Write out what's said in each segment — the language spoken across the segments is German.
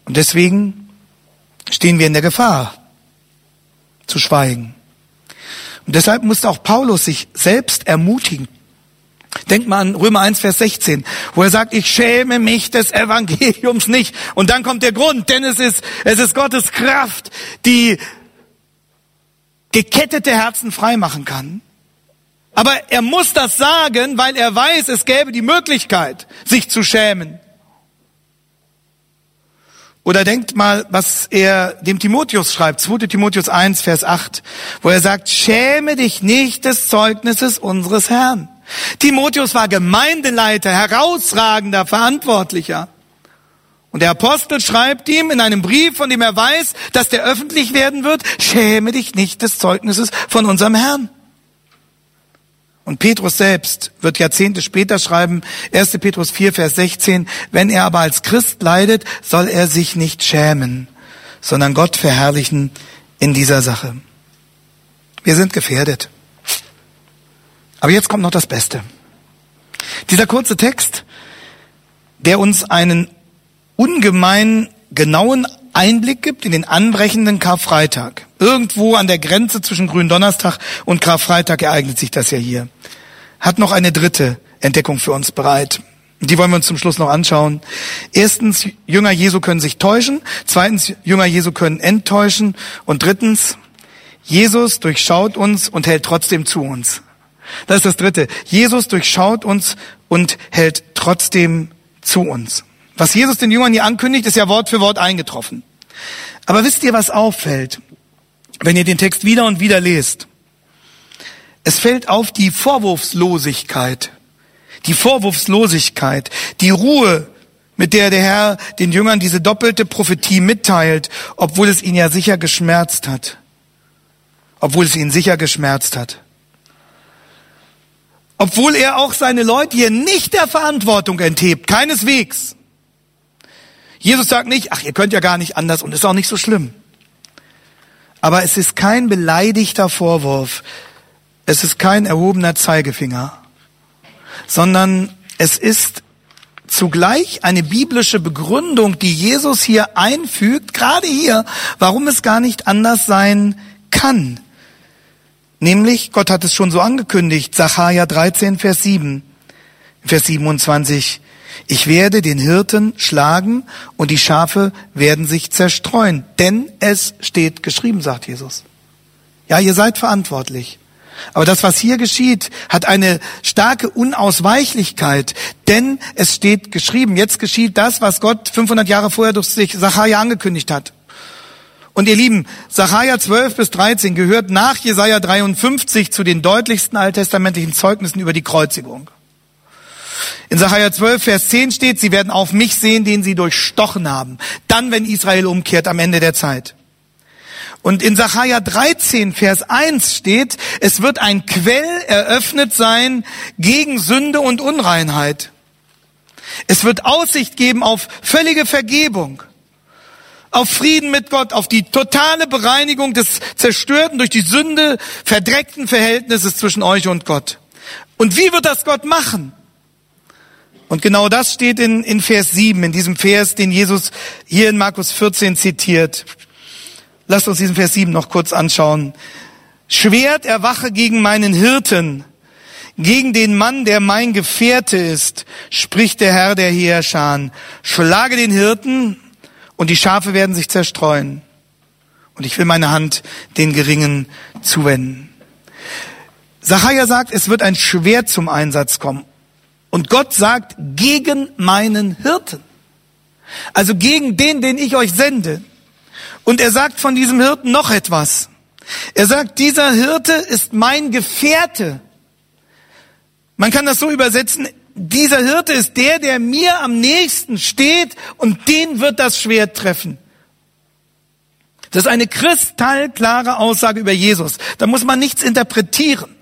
Und deswegen stehen wir in der Gefahr, zu schweigen. Und deshalb musste auch Paulus sich selbst ermutigen. Denkt mal an Römer 1, Vers 16, wo er sagt, ich schäme mich des Evangeliums nicht. Und dann kommt der Grund, denn es ist Gottes Kraft, die gekettete Herzen freimachen kann. Aber er muss das sagen, weil er weiß, es gäbe die Möglichkeit, sich zu schämen. Oder denkt mal, was er dem Timotheus schreibt, 2. Timotheus 1, Vers 8, wo er sagt, schäme dich nicht des Zeugnisses unseres Herrn. Timotheus war Gemeindeleiter, herausragender Verantwortlicher. Und der Apostel schreibt ihm in einem Brief, von dem er weiß, dass der öffentlich werden wird, schäme dich nicht des Zeugnisses von unserem Herrn. Und Petrus selbst wird Jahrzehnte später schreiben, 1. Petrus 4, Vers 16, wenn er aber als Christ leidet, soll er sich nicht schämen, sondern Gott verherrlichen in dieser Sache. Wir sind gefährdet. Aber jetzt kommt noch das Beste. Dieser kurze Text, der uns einen ungemein genauen Einblick gibt in den anbrechenden Karfreitag. Irgendwo an der Grenze zwischen Gründonnerstag und Karfreitag ereignet sich das ja hier. Hat noch eine dritte Entdeckung für uns bereit. Die wollen wir uns zum Schluss noch anschauen. Erstens, Jünger Jesu können sich täuschen. Zweitens, Jünger Jesu können enttäuschen. Und drittens, Jesus durchschaut uns und hält trotzdem zu uns. Das ist das Dritte. Jesus durchschaut uns und hält trotzdem zu uns. Was Jesus den Jüngern hier ankündigt, ist ja Wort für Wort eingetroffen. Aber wisst ihr, was auffällt, wenn ihr den Text wieder und wieder lest? Es fällt auf die Vorwurfslosigkeit. Die Vorwurfslosigkeit, die Ruhe, mit der der Herr den Jüngern diese doppelte Prophetie mitteilt, obwohl es ihn ja sicher geschmerzt hat. Obwohl es ihn sicher geschmerzt hat. Obwohl er auch seine Leute hier nicht der Verantwortung enthebt, keineswegs. Jesus sagt nicht, ach, ihr könnt ja gar nicht anders und ist auch nicht so schlimm. Aber es ist kein beleidigter Vorwurf, es ist kein erhobener Zeigefinger, sondern es ist zugleich eine biblische Begründung, die Jesus hier einfügt, gerade hier, warum es gar nicht anders sein kann. Nämlich, Gott hat es schon so angekündigt, Sacharja 13, Vers 7, Vers 27, ich werde den Hirten schlagen und die Schafe werden sich zerstreuen, denn es steht geschrieben, sagt Jesus. Ja, ihr seid verantwortlich. Aber das, was hier geschieht, hat eine starke Unausweichlichkeit, denn es steht geschrieben. Jetzt geschieht das, was Gott 500 Jahre vorher durch Sacharja angekündigt hat. Und ihr Lieben, Sacharja 12 bis 13 gehört nach Jesaja 53 zu den deutlichsten alttestamentlichen Zeugnissen über die Kreuzigung. In Sacharja 12, Vers 10 steht, sie werden auf mich sehen, den sie durchstochen haben. Dann, wenn Israel umkehrt am Ende der Zeit. Und in Sacharja 13, Vers 1 steht, es wird ein Quell eröffnet sein gegen Sünde und Unreinheit. Es wird Aussicht geben auf völlige Vergebung, auf Frieden mit Gott, auf die totale Bereinigung des zerstörten, durch die Sünde verdreckten Verhältnisses zwischen euch und Gott. Und wie wird das Gott machen? Und genau das steht in Vers 7, in diesem Vers, den Jesus hier in Markus 14 zitiert. Lasst uns diesen Vers 7 noch kurz anschauen. Schwert erwache gegen meinen Hirten, gegen den Mann, der mein Gefährte ist, spricht der Herr der Heerscharen. Schlage den Hirten und die Schafe werden sich zerstreuen. Und ich will meine Hand den Geringen zuwenden. Sacharja sagt, es wird ein Schwert zum Einsatz kommen. Und Gott sagt, gegen meinen Hirten. Also gegen den ich euch sende. Und er sagt von diesem Hirten noch etwas. Er sagt, dieser Hirte ist mein Gefährte. Man kann das so übersetzen, dieser Hirte ist der mir am nächsten steht und den wird das Schwert treffen. Das ist eine kristallklare Aussage über Jesus. Da muss man nichts interpretieren.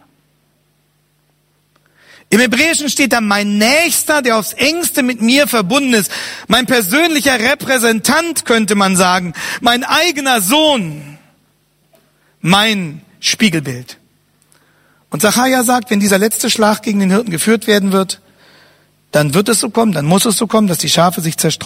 Im Hebräischen steht da mein Nächster, der aufs Engste mit mir verbunden ist. Mein persönlicher Repräsentant, könnte man sagen. Mein eigener Sohn. Mein Spiegelbild. Und Sacharja sagt, wenn dieser letzte Schlag gegen den Hirten geführt werden wird, dann wird es so kommen, dann muss es so kommen, dass die Schafe sich zerstreuen.